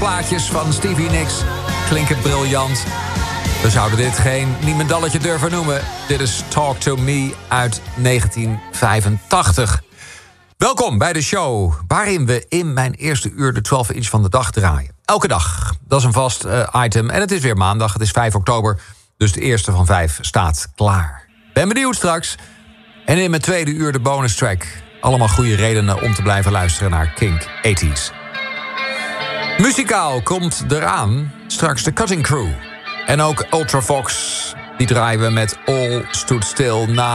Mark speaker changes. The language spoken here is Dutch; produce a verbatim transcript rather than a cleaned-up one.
Speaker 1: plaatjes van Stevie Nicks klinken briljant. We zouden dit geen niemendalletje durven noemen. Dit is Talk to Me uit negentien vijfentachtig. Welkom bij de show waarin we in mijn eerste uur de twaalf inch van de dag draaien. Elke dag. Dat is een vast uh, item. En het is weer maandag. Het is vijf oktober. Dus de eerste van vijf staat klaar. Ben benieuwd straks. En in mijn tweede uur de bonus track. Allemaal goede redenen om te blijven luisteren naar Kink tachtig. Muzikaal komt eraan straks de Cutting Crew. En ook Ultravox. Die draaien we met All Stood Still na